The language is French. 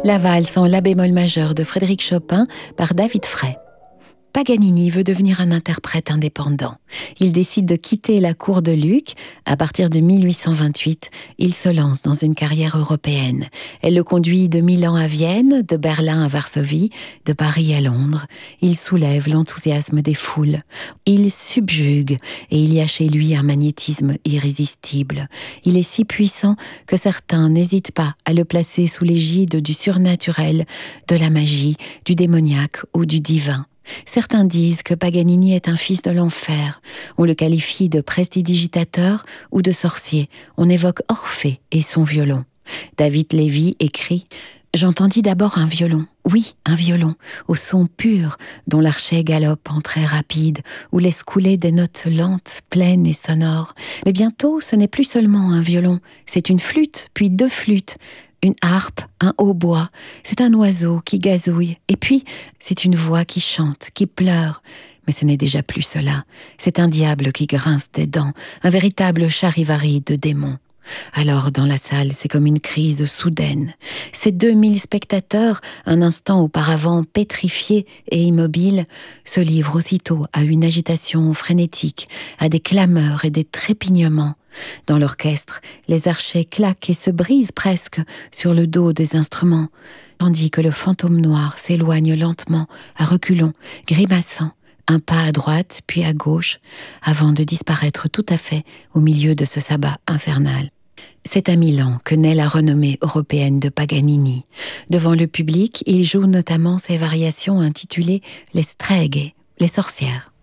La valse en la bémol majeur de Frédéric Chopin par David Frey. Paganini veut devenir un interprète indépendant. Il décide de quitter la cour de Luc. À partir de 1828, il se lance dans une carrière européenne. Elle le conduit de Milan à Vienne, de Berlin à Varsovie, de Paris à Londres. Il soulève l'enthousiasme des foules. Il subjugue et il y a chez lui un magnétisme irrésistible. Il est si puissant que certains n'hésitent pas à le placer sous l'égide du surnaturel, de la magie, du démoniaque ou du divin. Certains disent que Paganini est un fils de l'enfer. On le qualifie de prestidigitateur ou de sorcier. On évoque Orphée et son violon. David Lévy écrit « J'entendis d'abord un violon. Oui, un violon, au son pur, dont l'archet galope en traits rapides, ou laisse couler des notes lentes, pleines et sonores. Mais bientôt, ce n'est plus seulement un violon, c'est une flûte, puis deux flûtes, une harpe, un hautbois, c'est un oiseau qui gazouille, et puis c'est une voix qui chante, qui pleure. Mais ce n'est déjà plus cela, c'est un diable qui grince des dents, un véritable charivari de démons. » Alors, dans la salle, c'est comme une crise soudaine. Ces 2000 spectateurs, un instant auparavant pétrifiés et immobiles, se livrent aussitôt à une agitation frénétique, à des clameurs et des trépignements. Dans l'orchestre, les archets claquent et se brisent presque sur le dos des instruments, tandis que le fantôme noir s'éloigne lentement, à reculons, grimaçant, un pas à droite puis à gauche, avant de disparaître tout à fait au milieu de ce sabbat infernal. C'est à Milan que naît la renommée européenne de Paganini. Devant le public, il joue notamment ses variations intitulées « Les streghe », les sorcières.